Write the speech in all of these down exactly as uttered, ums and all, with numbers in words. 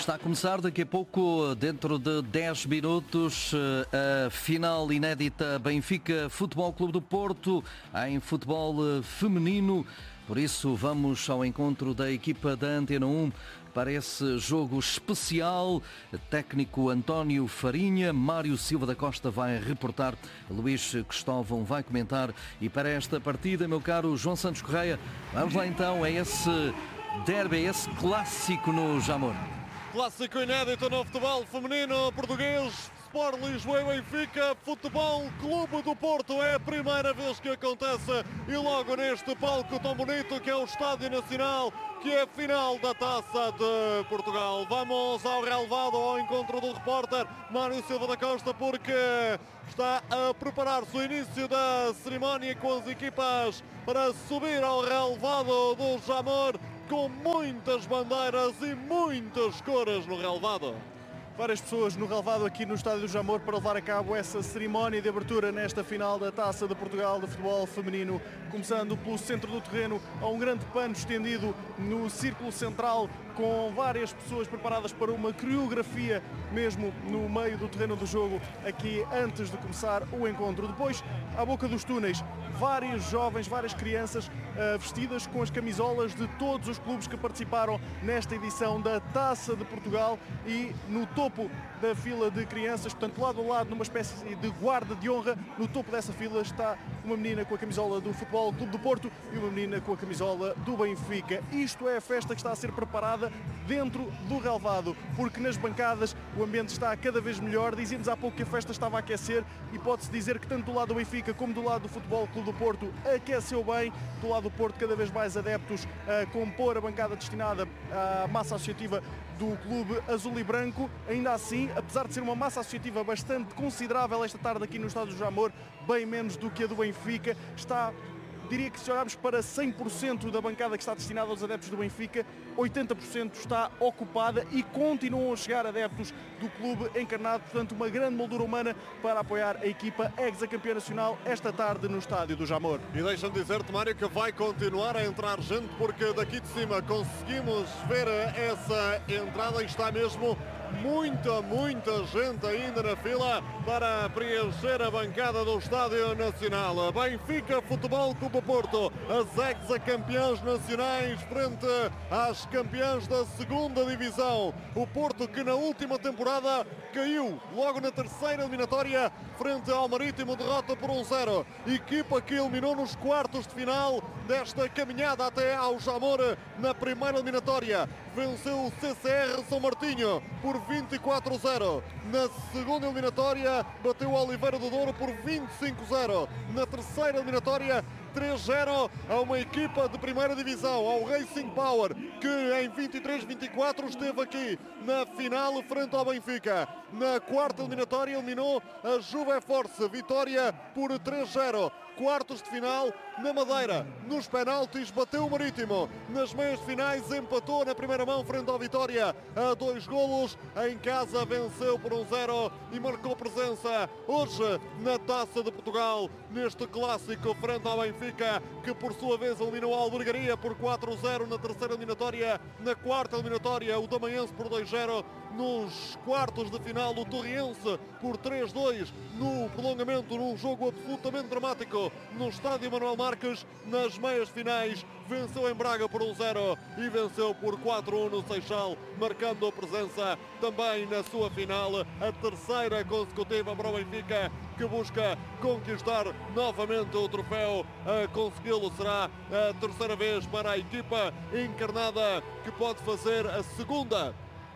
Está a começar daqui a pouco, dentro de dez minutos, a final inédita Benfica Futebol Clube do Porto em futebol feminino. Por isso vamos ao encontro da equipa da Antena um para esse jogo especial. Técnico António Farinha, Mário Silva da Costa vai reportar, Luís Cristóvão vai comentar. E para esta partida, meu caro João Santos Correia, vamos lá então a esse derby, a esse clássico no Jamor. Clássico inédito no futebol feminino português. Sport Lisboa e Benfica Futebol Clube do Porto. É a primeira vez que acontece e logo neste palco tão bonito que é o Estádio Nacional, que é a final da Taça de Portugal. Vamos ao relevado, ao encontro do repórter Mário Silva da Costa, porque está a preparar-se o início da cerimónia com as equipas para subir ao relevado do Jamor, com muitas bandeiras e muitas cores no relevado. Várias pessoas no relevado aqui no Estádio do Jamor para levar a cabo essa cerimónia de abertura nesta final da Taça de Portugal de futebol feminino, começando pelo centro do terreno. Há um grande pano estendido no círculo central, com várias pessoas preparadas para uma coreografia mesmo no meio do terreno do jogo, aqui antes de começar o encontro. Depois, à boca dos túneis, vários jovens, várias crianças uh, vestidas com as camisolas de todos os clubes que participaram nesta edição da Taça de Portugal, e no topo da fila de crianças, portanto lado a lado, numa espécie de guarda de honra, no topo dessa fila está uma menina com a camisola do Futebol Clube do Porto e uma menina com a camisola do Benfica. Isto é a festa que está a ser preparada dentro do relevado, porque nas bancadas o ambiente está cada vez melhor. Dizíamos há pouco que a festa estava a aquecer e pode-se dizer que tanto do lado do Benfica como do lado do Futebol Clube do Porto aqueceu bem. Do lado do Porto, cada vez mais adeptos a compor a bancada destinada à massa associativa do Clube Azul e Branco. Ainda assim, apesar de ser uma massa associativa bastante considerável esta tarde aqui no Estádio do Jamor, bem menos do que a do Benfica, está, diria que se olharmos para cem por cento da bancada que está destinada aos adeptos do Benfica, oitenta por cento está ocupada e continuam a chegar adeptos do clube encarnado. Portanto, uma grande moldura humana para apoiar a equipa ex-campeã nacional esta tarde no Estádio do Jamor. E deixa-me dizer-te, Mário, que vai continuar a entrar gente, porque daqui de cima conseguimos ver essa entrada e está mesmo muita, muita gente ainda na fila para preencher a bancada do Estádio Nacional. Benfica Futebol Clube do Porto, as ex-campeãs nacionais frente às campeãs da segunda divisão. O Porto, que na última temporada caiu logo na terceira eliminatória frente ao Marítimo, derrota por um zero. Equipa que eliminou nos quartos de final desta caminhada até ao Jamor na primeira eliminatória. Venceu o C C R São Martinho por vinte e quatro a zero. Na segunda eliminatória bateu o Oliveira do Douro por vinte e cinco a zero. Na terceira eliminatória, três a zero a uma equipa de primeira divisão, ao Racing Power, que em vinte e três a vinte e quatro esteve aqui na final frente ao Benfica. Na quarta eliminatória eliminou a Juve Force, vitória por três a zero. Quartos de final na Madeira, nos penaltis bateu o Marítimo, nas meias finais empatou na primeira mão frente ao Vitória a dois golos, em casa venceu por um zero e marcou presença hoje na Taça de Portugal, neste clássico frente ao Benfica, que por sua vez eliminou a Albergaria por quatro a zero na terceira eliminatória. Na quarta eliminatória o Damaense por dois a zero, nos quartos de final o Torriense por três a dois, no prolongamento, num jogo absolutamente dramático no Estádio Manuel Marques. Nas meias finais venceu em Braga por um zero e venceu por quatro a um no Seixal, marcando a presença também na sua final, a terceira consecutiva para o Benfica, que busca conquistar novamente o troféu. A consegui-lo será a terceira vez para a equipa encarnada, que pode fazer a segunda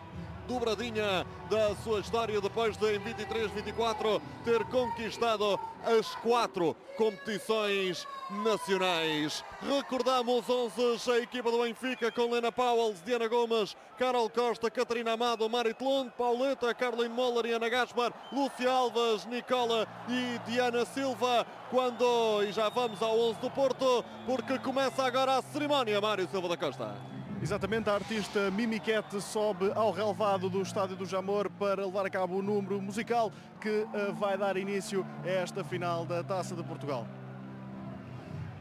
dobradinha da sua história, depois de em vinte e três vinte e quatro ter conquistado as quatro competições nacionais. Recordamos onze, a equipa do Benfica com Lena Pauwels, Diana Gomes, Carol Costa, Catarina Amado, Mari Tlund, Pauleta, Caroline Moller e Ana Gaspar, Lúcia Alves, Nicola e Diana Silva. Quando, e já vamos ao onze do Porto, porque começa agora a cerimónia, Mário Silva da Costa. Exatamente, a artista Mimiquete sobe ao relevado do Estádio do Jamor para levar a cabo o número musical que uh, vai dar início a esta final da Taça de Portugal.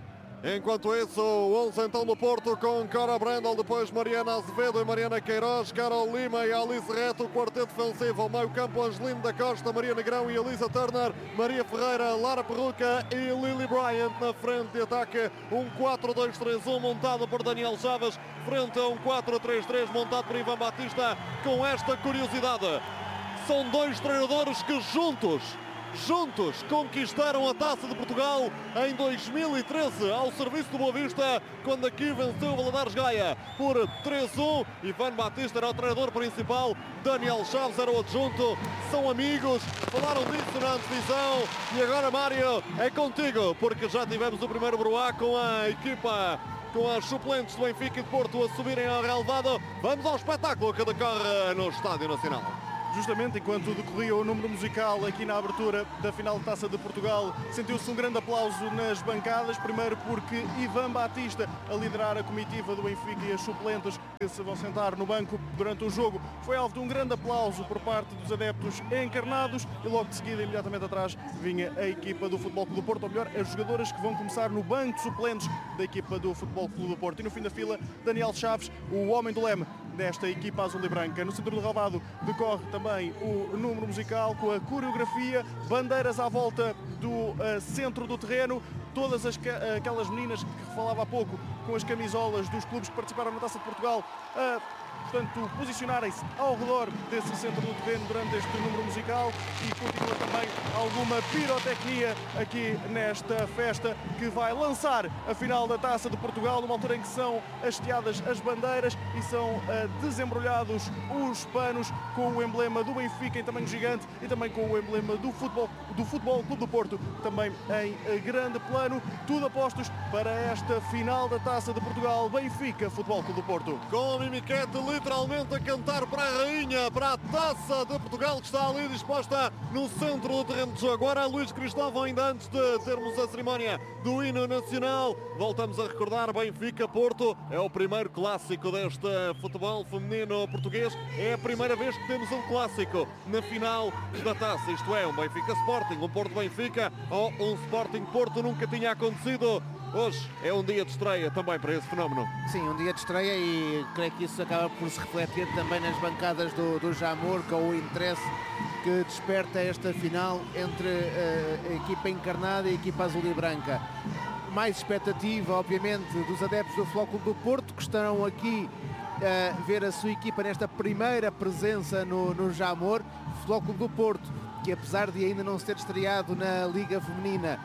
Enquanto isso, o onze então do Porto com Cora Brandel, depois Mariana Azevedo e Mariana Queiroz, Carol Lima e Alice Reto, o quarteto defensivo, ao meio campo Angelino da Costa, Maria Negrão e Elisa Turner, Maria Ferreira, Lara Perruca e Lily Bryant na frente de ataque. Um quatro dois três um montado por Daniel Chaves, frente a um quatro três três montado por Ivan Batista, com esta curiosidade. São dois treinadores que juntos Juntos conquistaram a Taça de Portugal em dois mil e treze ao serviço do Boa Vista, quando aqui venceu o Valadares Gaia por três a um. Ivan Batista era o treinador principal, Daniel Chaves era o adjunto. São amigos, falaram disso na antevisão. E agora, Mário, é contigo, porque já tivemos o primeiro Broá com a equipa, com as suplentes do Benfica e de Porto a subirem ao relevado. Vamos ao espetáculo que decorre no Estádio Nacional. Justamente enquanto decorria o número musical aqui na abertura da final de Taça de Portugal, sentiu-se um grande aplauso nas bancadas, primeiro porque Ivan Batista, a liderar a comitiva do Benfica e as suplentes que se vão sentar no banco durante o jogo, foi alvo de um grande aplauso por parte dos adeptos encarnados, e logo de seguida, imediatamente atrás, vinha a equipa do Futebol Clube do Porto, ou melhor, as jogadoras que vão começar no banco de suplentes da equipa do Futebol Clube do Porto. E no fim da fila, Daniel Chaves, o homem do leme desta equipa azul e branca. No centro do relvado decorre também o número musical com a coreografia, bandeiras à volta do uh, centro do terreno, todas as, aquelas meninas que falava há pouco com as camisolas dos clubes que participaram na Taça de Portugal, uh, portanto, posicionarem-se ao redor desse centro do terreno durante este número musical, e continua também alguma pirotecnia aqui nesta festa que vai lançar a final da Taça de Portugal, numa altura em que são hasteadas as bandeiras e são uh, desembrulhados os panos com o emblema do Benfica em tamanho gigante e também com o emblema do Futebol, do Futebol Clube do Porto também em uh, grande plano, tudo apostos para esta final da Taça de Portugal, Benfica Futebol Clube do Porto. Com a mimiquete literalmente a cantar para a rainha, para a Taça de Portugal, que está ali disposta no centro do terreno de jogo. Agora Luís Cristóvão, ainda antes de termos a cerimónia do hino nacional, voltamos a recordar, Benfica-Porto é o primeiro clássico deste futebol feminino português, é a primeira vez que temos um clássico na final da Taça, isto é, um Benfica-Sporting, um Porto-Benfica ou um Sporting-Porto, nunca tinha acontecido. Hoje é um dia de estreia também para esse fenómeno. Sim, um dia de estreia, e creio que isso acaba por se refletir também nas bancadas do, do Jamor, com o interesse que desperta esta final entre uh, a equipa encarnada e a equipa azul e branca. Mais expectativa, obviamente, dos adeptos do Futebol Clube do Porto, que estarão aqui a uh, ver a sua equipa nesta primeira presença no, no Jamor. Futebol Clube do Porto, que apesar de ainda não se ter estreado na Liga Feminina,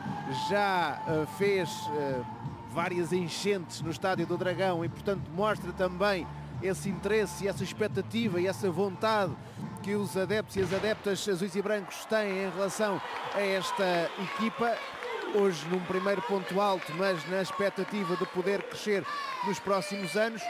já uh, fez uh, várias enchentes no Estádio do Dragão, e portanto mostra também esse interesse e essa expectativa e essa vontade que os adeptos e as adeptas azuis e brancos têm em relação a esta equipa. Hoje num primeiro ponto alto, mas na expectativa de poder crescer nos próximos anos.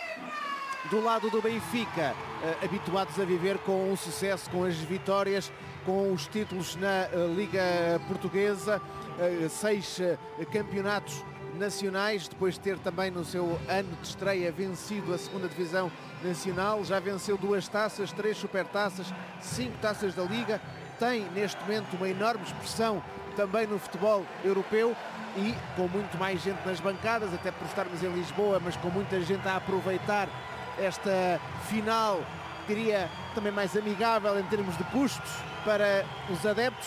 Do lado do Benfica, uh, habituados a viver com o sucesso, com as vitórias, com os títulos na uh, Liga Portuguesa, uh, seis uh, campeonatos nacionais, depois de ter também no seu ano de estreia vencido a segunda Divisão Nacional, já venceu duas taças, três supertaças, cinco taças da Liga, tem neste momento uma enorme expressão também no futebol europeu, e com muito mais gente nas bancadas, até por estarmos em Lisboa, mas com muita gente a aproveitar esta final, diria também mais amigável em termos de custos para os adeptos.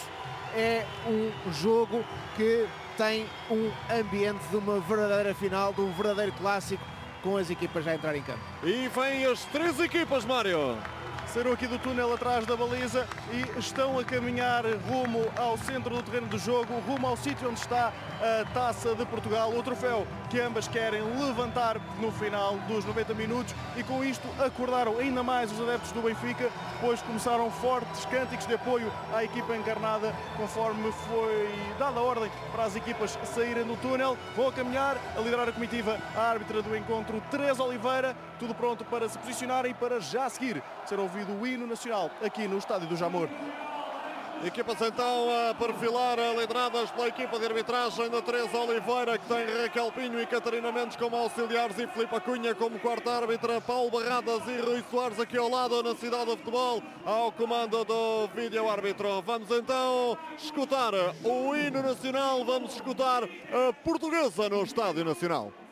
É um jogo que tem um ambiente de uma verdadeira final, de um verdadeiro clássico, com as equipas já a entrar em campo. E vêm as três equipas, Mário. Saíram aqui do túnel atrás da baliza e estão a caminhar rumo ao centro do terreno do jogo, rumo ao sítio onde está a Taça de Portugal, o troféu que ambas querem levantar no final dos noventa minutos, e com isto acordaram ainda mais os adeptos do Benfica, pois começaram fortes cânticos de apoio à equipa encarnada, conforme foi dada a ordem para as equipas saírem do túnel. Vão a caminhar, a liderar a comitiva, a árbitra do encontro, Teresa Oliveira, tudo pronto para se posicionarem e para já seguir ser ouvido o hino nacional aqui no Estádio do Jamor. Equipas então a perfilar, lideradas pela equipa de arbitragem da Teresa Oliveira, que tem Raquel Pinho e Catarina Mendes como auxiliares e Filipe Cunha como quarta árbitra, Paulo Barradas e Rui Soares aqui ao lado na Cidade do Futebol, ao comando do vídeo-árbitro. Vamos então escutar o hino nacional, vamos escutar a portuguesa no Estádio Nacional.